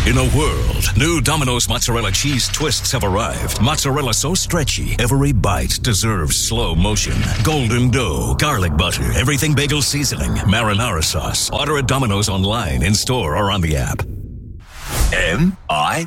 In a world, new Domino's mozzarella cheese twists have arrived. Mozzarella so stretchy, every bite deserves slow motion. Golden dough, garlic butter, everything bagel seasoning, marinara sauce. Order at Domino's online, in store, or on the app. M-I